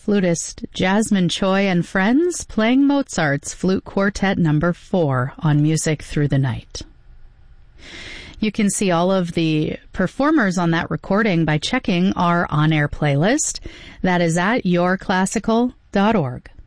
flutist Jasmine Choi and friends playing Mozart's Flute Quartet No. 4 on Music Through the Night. You can see all of the performers on that recording by checking our on-air playlist. That is at yourclassical.org.